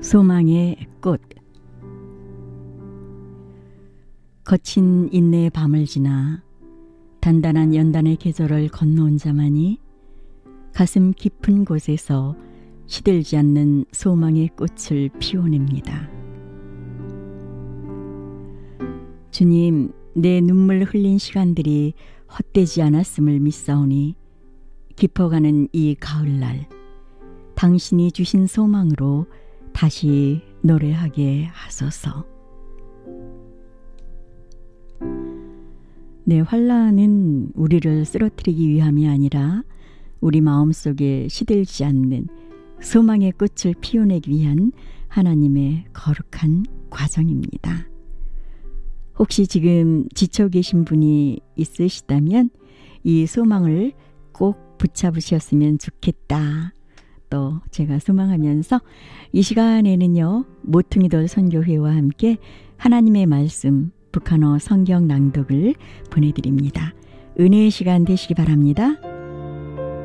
소망의 꽃. 거친 인내의 밤을 지나 단단한 연단의 계절을 건너온 자만이 가슴 깊은 곳에서 시들지 않는 소망의 꽃을 피워냅니다. 주님, 내 눈물 흘린 시간들이 헛되지 않았음을 믿사오니 깊어가는 이 가을날 당신이 주신 소망으로 다시 노래하게 하소서. 내 환난은 우리를 쓰러뜨리기 위함이 아니라 우리 마음속에 시들지 않는 소망의 꽃을 피워내기 위한 하나님의 거룩한 과정입니다. 혹시 지금 지쳐 계신 분이 있으시다면 이 소망을 꼭 붙잡으셨으면 좋겠다. 또 제가 소망하면서 이 시간에는요, 모퉁이돌 선교회와 함께 하나님의 말씀 북한어 성경 낭독을 보내드립니다. 은혜의 시간 되시기 바랍니다.